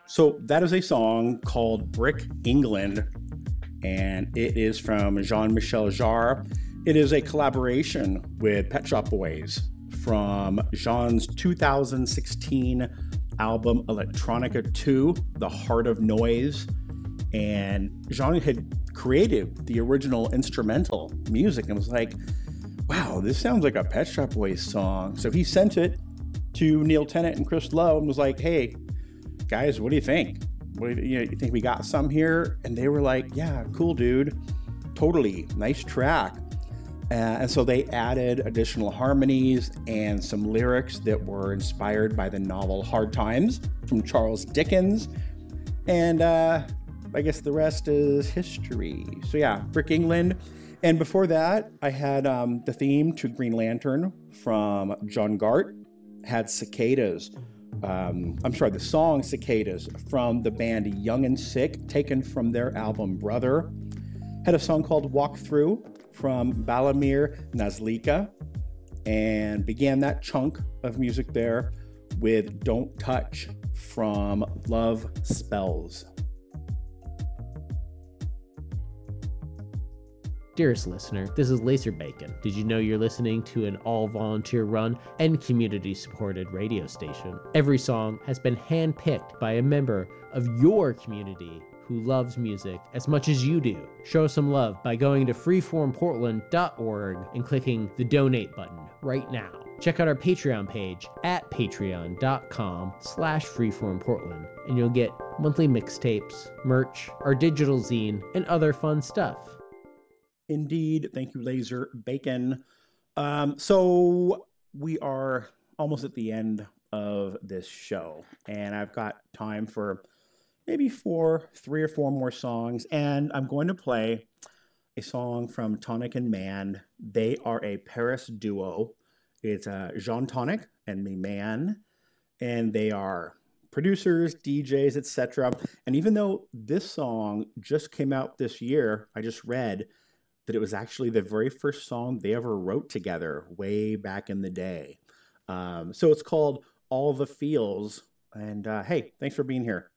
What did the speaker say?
So that is a song called Brick England, and it is from Jean-Michel Jarre. It is a collaboration with Pet Shop Boys from Jean's 2016 album Electronica 2, The Heart of Noise. And Jean had created the original instrumental music and was like, wow, this sounds like a Pet Shop Boys song. So he sent it to Neil Tennant and Chris Lowe and was like, hey, guys, what do you think? You think we got some here? And they were like, yeah, cool, dude. Totally. Nice track. And so they added additional harmonies and some lyrics that were inspired by the novel Hard Times from Charles Dickens. And I guess the rest is history. So yeah, Brick England. And before that, I had the theme to Green Lantern from John Gart, had Cicadas. The song Cicadas from the band Young and Sick, taken from their album Brother. Had a song called Walk Through from Balamir Nazlika, and began that chunk of music there with Don't Touch from Love Spells. Dearest listener, this is Laser Bacon. Did you know you're listening to an all-volunteer run and community-supported radio station? Every song has been handpicked by a member of your community who loves music as much as you do. Show some love by going to freeformportland.org and clicking the donate button right now. Check out our Patreon page at patreon.com/freeformportland and you'll get monthly mixtapes, merch, our digital zine, and other fun stuff. Indeed. Thank you, Laser Bacon. So we are almost at the end of this show, and I've got time for maybe 3 or 4 more songs, and I'm going to play a song from Tonic and Man. They are a Paris duo. It's Jean Tonic and Me Man, and they are producers, DJs, etc. And even though this song just came out this year, I just read that it was actually the very first song they ever wrote together way back in the day. So it's called All the Feels. And hey, thanks for being here.